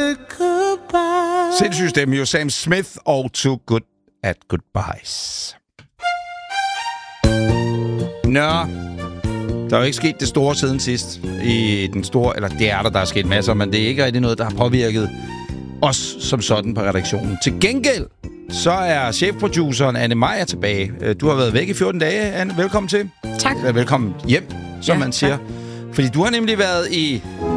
goodbye. Sindssygt stemme, jo Sam Smith og Too Good at Goodbyes. Nå, der er jo ikke sket det store siden sidst i den store, eller det er der er sket masser, men det er ikke rigtig noget, der har påvirket os som sådan på redaktionen. Til gengæld, så er chefproduceren Anne Meyer tilbage. Du har været væk i 14 dage, Anne. Velkommen til. Tak. Velkommen hjem, som man siger. Tak. Fordi du har nemlig været i